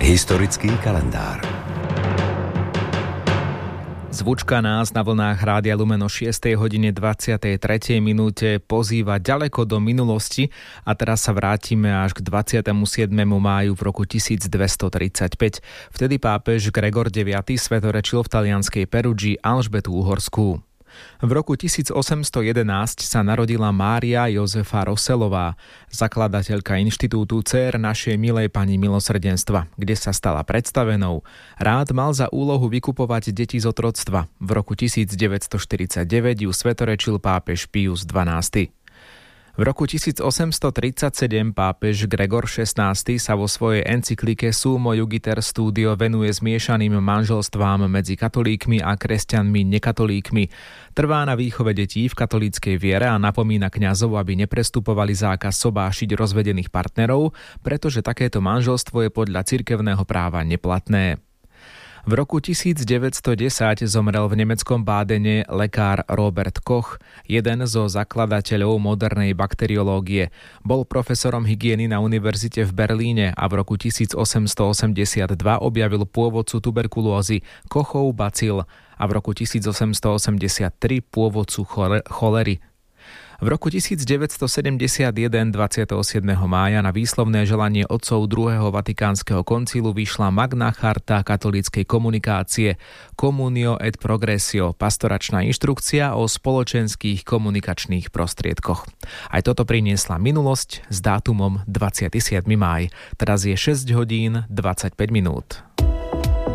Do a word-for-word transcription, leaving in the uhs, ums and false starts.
Historický kalendár. Zvučka nás na vlnách Rádia Lumen o šiestej hodine dvadsiatej tretej minúte pozýva ďaleko do minulosti a teraz sa vrátime až k dvadsiatemu siedmemu máju v roku tisícdvestotridsaťpäť. Vtedy pápež Gregor deviaty svetorečil v talianskej Perugii Alžbetu Uhorskú. V roku tisícosemstojedenásť sa narodila Mária Jozefa Roselová, zakladateľka inštitútu Dcér našej milej Pani milosrdenstva, kde sa stala predstavenou. Rád mal za úlohu vykupovať deti z otroctva. V roku tisícdeväťstoštyridsaťdeväť ju svetorečil pápež Pius dvanásty. V roku tisícosemstotridsaťsedem pápež Gregor šestnásty sa vo svojej encyklike Sumo Iugiter Studio venuje zmiešaným manželstvám medzi katolíkmi a kresťanmi nekatolíkmi. Trvá na výchove detí v katolíckej viere a napomína kňazov, aby neprestupovali zákaz sobášiť rozvedených partnerov, pretože takéto manželstvo je podľa cirkevného práva neplatné. V roku tisícdeväťstodesať zomrel v nemeckom Bádene lekár Robert Koch, jeden zo zakladateľov modernej bakteriológie. Bol profesorom hygieny na univerzite v Berlíne a v roku tisícosemstoosemdesiatdva objavil pôvodcu tuberkulózy Kochov bacil a v roku tisícosemstoosemdesiattri pôvodcu cholery. V roku tisícdeväťstosedemdesiatjeden dvadsiateho siedmeho mája na výslovné želanie otcov druhého vatikánskeho koncilu vyšla Magna Charta katolíckej komunikácie Communio et Progressio, pastoračná inštrukcia o spoločenských komunikačných prostriedkoch. Aj toto priniesla minulosť s dátumom dvadsiateho siedmeho máj. Teraz je šesť hodín dvadsaťpäť minút.